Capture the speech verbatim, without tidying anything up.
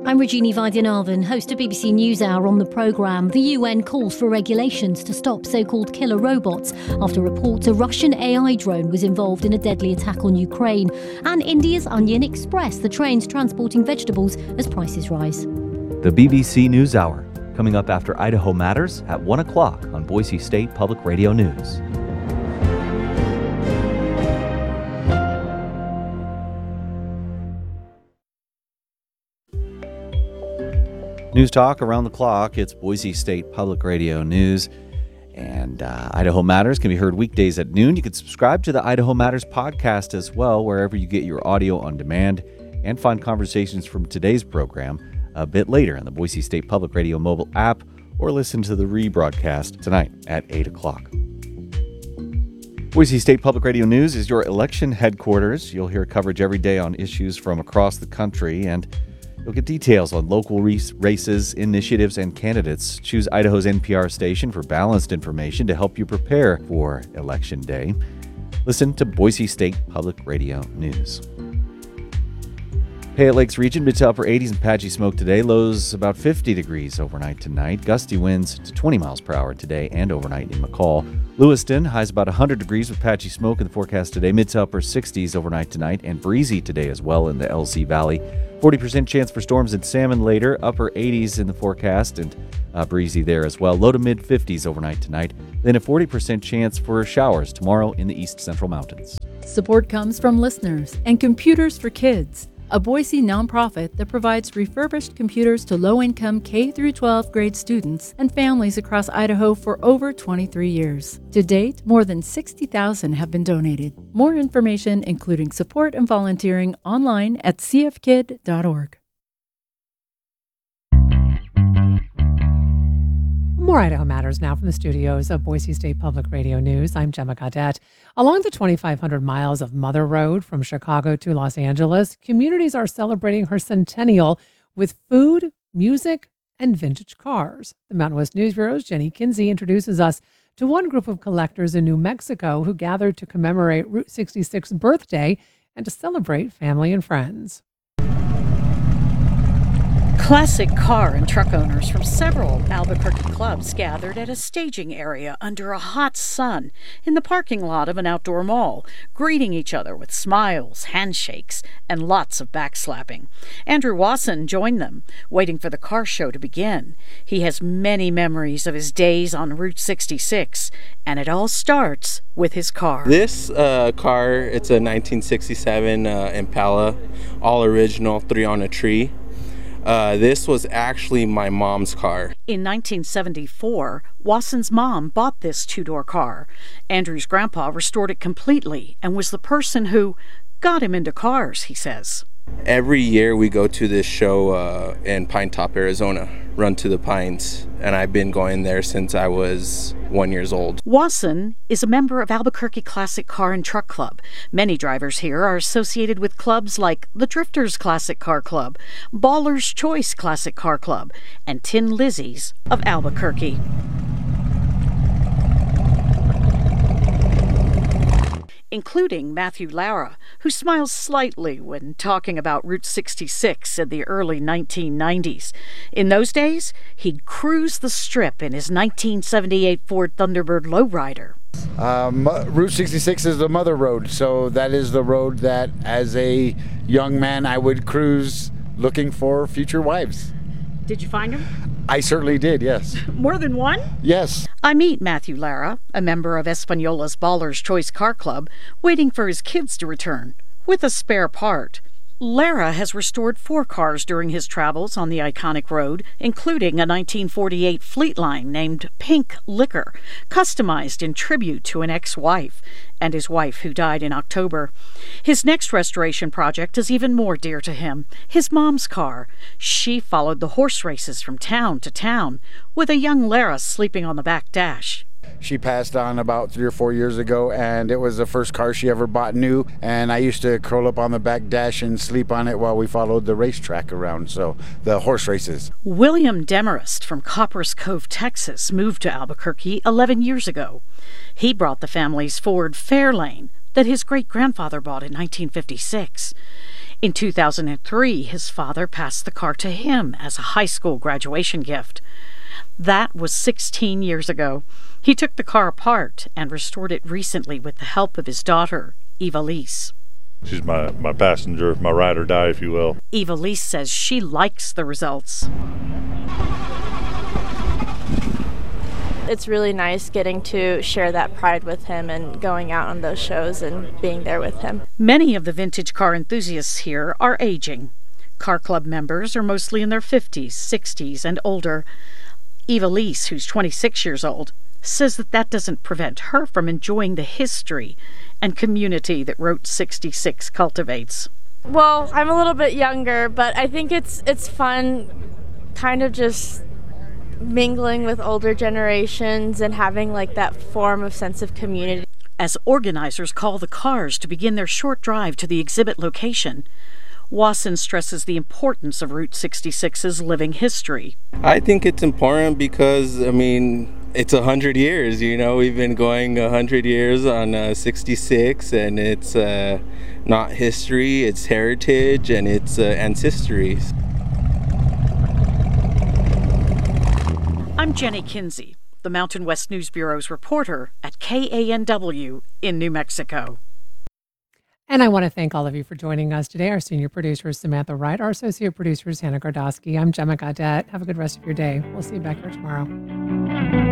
I'm Regina Vaidyanathan, host of B B C NewsHour. On the programme, the U N calls for regulations to stop so-called killer robots after reports a Russian A I drone was involved in a deadly attack on Ukraine. And India's Onion Express, the trains transporting vegetables as prices rise. The B B C NewsHour, coming up after Idaho Matters at one o'clock on Boise State Public Radio News. News Talk around the clock. It's Boise State Public Radio News. And uh, Idaho Matters can be heard weekdays at noon. You can subscribe to the Idaho Matters podcast as well, wherever you get your audio on demand, and find conversations from today's program a bit later in the Boise State Public Radio mobile app, or listen to the rebroadcast tonight at eight o'clock. Boise State Public Radio News is your election headquarters. You'll hear coverage every day on issues from across the country, and you'll get details on local races, initiatives, and candidates. Choose Idaho's N P R station for balanced information to help you prepare for Election Day. Listen to Boise State Public Radio News. Payette Lakes region, mid to upper eighties and patchy smoke today. Lows about fifty degrees overnight tonight. Gusty winds to twenty miles per hour today and overnight in McCall. Lewiston, highs about one hundred degrees with patchy smoke in the forecast today. Mid to upper sixties overnight tonight, and breezy today as well in the L C Valley. forty percent chance for storms in Salmon later. Upper eighties in the forecast and uh, breezy there as well. Low to mid fifties overnight tonight. Then a forty percent chance for showers tomorrow in the east central mountains. Support comes from listeners and Computers for Kids, a Boise nonprofit that provides refurbished computers to low-income K through twelve grade students and families across Idaho for over twenty-three years. To date, more than sixty thousand have been donated. More information, including support and volunteering, online at c f kid dot org. More Idaho Matters now from the studios of Boise State Public Radio News. I'm Gemma Gaudette. Along the twenty-five hundred miles of Mother Road from Chicago to Los Angeles, communities are celebrating her centennial with food, music, and vintage cars. The Mountain West News Bureau's Jenny Kinsey introduces us to one group of collectors in New Mexico who gathered to commemorate Route sixty-six's birthday and to celebrate family and friends. Classic car and truck owners from several Albuquerque clubs gathered at a staging area under a hot sun in the parking lot of an outdoor mall, greeting each other with smiles, handshakes, and lots of backslapping. Andrew Wasson joined them, waiting for the car show to begin. He has many memories of his days on Route sixty-six, and it all starts with his car. This uh, car, it's a nineteen sixty-seven uh, Impala, all original, three on a tree. Uh, this was actually my mom's car. In nineteen seventy-four, Wasson's mom bought this two-door car. Andrew's grandpa restored it completely and was the person who got him into cars, he says. Every year we go to this show uh, in Pine Top, Arizona, Run to the Pines, and I've been going there since I was one years old. Wasson is a member of Albuquerque Classic Car and Truck Club. Many drivers here are associated with clubs like the Drifters Classic Car Club, Baller's Choice Classic Car Club, and Tin Lizzy's of Albuquerque. Including Matthew Lara, who smiles slightly when talking about Route sixty-six in the early nineteen nineties. In those days, he'd cruise the strip in his nineteen seventy-eight Ford Thunderbird lowrider. Um, Route sixty-six is the mother road, so that is the road that, as a young man, I would cruise looking for future wives. Did you find him? I certainly did, yes. More than one? Yes. I meet Matthew Lara, a member of Española's Baller's Choice Car Club, waiting for his kids to return, with a spare part. Lara has restored four cars during his travels on the iconic road, including a nineteen forty-eight Fleetline named Pink Liquor, customized in tribute to an ex-wife, and his wife who died in October. His next restoration project is even more dear to him, his mom's car. She followed the horse races from town to town, with a young Lara sleeping on the back dash. She passed on about three or four years ago, and it was the first car she ever bought new, and I used to curl up on the back dash and sleep on it while we followed the racetrack around, so the horse races. William Demarest from Copperas Cove, Texas, moved to Albuquerque eleven years ago. He brought the family's Ford Fairlane that his great-grandfather bought in nineteen fifty-six. In two thousand three, his father passed the car to him as a high school graduation gift. That was sixteen years ago. He took the car apart and restored it recently with the help of his daughter, Eva Lise. She's my, my passenger, my ride or die, if you will. Eva Lise says she likes the results. It's really nice getting to share that pride with him and going out on those shows and being there with him. Many of the vintage car enthusiasts here are aging. Car Club members are mostly in their fifties, sixties, and older. Eva Lise, who's twenty-six years old, says that that doesn't prevent her from enjoying the history and community that Route sixty-six cultivates. Well, I'm a little bit younger, but I think it's it's fun kind of just mingling with older generations and having like that form of sense of community. As organizers call the cars to begin their short drive to the exhibit location, Wasson stresses the importance of Route sixty-six's living history. I think it's important because, I mean, it's a hundred years, you know, we've been going a hundred years on uh, sixty-six, and it's uh, not history, it's heritage, and it's uh, ancestry. I'm Jenny Kinsey, the Mountain West News Bureau's reporter at K A N W in New Mexico. And I want to thank all of you for joining us today. Our senior producer is Samantha Wright. Our associate producer is Hannah Gardosky. I'm Gemma Gaudette. Have a good rest of your day. We'll see you back here tomorrow.